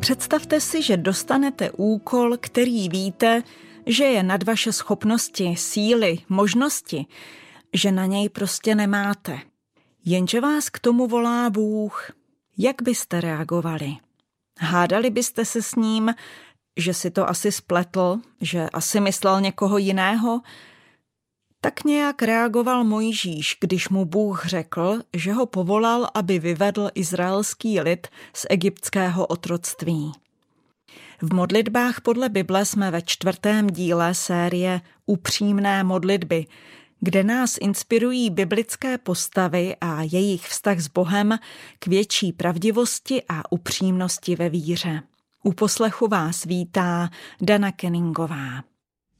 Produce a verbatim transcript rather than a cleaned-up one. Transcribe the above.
Představte si, že dostanete úkol, který víte, že je nad vaše schopnosti, síly, možnosti, že na něj prostě nemáte. Jenže vás k tomu volá Bůh. Jak byste reagovali? Hádali byste se s ním, že si to asi spletl, že asi myslel někoho jiného? Tak nějak reagoval Mojžíš, když mu Bůh řekl, že ho povolal, aby vyvedl izraelský lid z egyptského otroctví. V modlitbách podle Bible jsme ve čtvrtém díle série Upřímné modlitby, kde nás inspirují biblické postavy a jejich vztah s Bohem k větší pravdivosti a upřímnosti ve víře. U poslechu vás vítá Dana Kenningová.